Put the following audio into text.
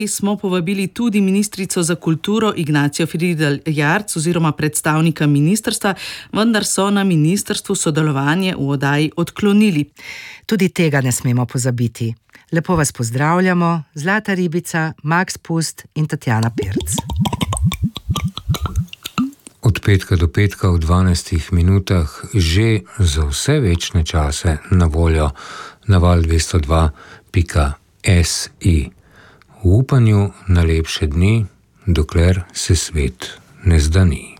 Smo povabili tudi ministrico za kulturo Ignacijo Fridl Jarc oziroma predstavnika ministrstva, vendar so na ministrstvu sodelovanje v oddaji odklonili. Tudi tega ne smemo pozabiti. Lepo vas pozdravljamo, Zlata Ribica, Max Pust in Tatjana Pirc. Od petka do petka v 12 minutah že za vse večne čase na voljo na val202.si. V upanju na lepše dni, dokler se svet ne zdani.